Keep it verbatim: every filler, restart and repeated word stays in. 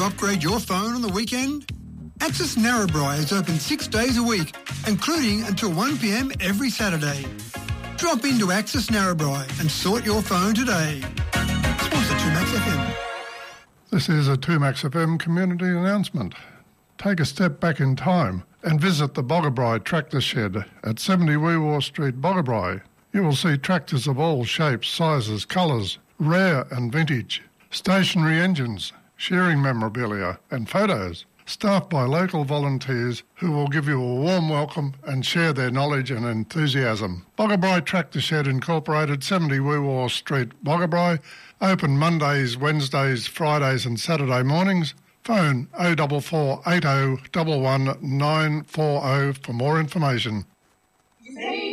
to upgrade your phone on the weekend? Access Narrabri is open six days a week, including until one p m every Saturday. Drop into Access Narrabri and sort your phone today. Sponsor two Max F M. This is a two Max F M community announcement. Take a step back in time and visit the Boggabri Tractor Shed at seventy Weewaw Street, Boggabri. You will see tractors of all shapes, sizes, colours, rare and vintage, stationary engines, shearing memorabilia and photos, staffed by local volunteers who will give you a warm welcome and share their knowledge and enthusiasm. Boggabri Tractor Shed Incorporated, seventy Weewaw Street, Boggabri, open Mondays, Wednesdays, Fridays and Saturday mornings. Phone oh four four eight oh one one nine four oh for more information. Hey.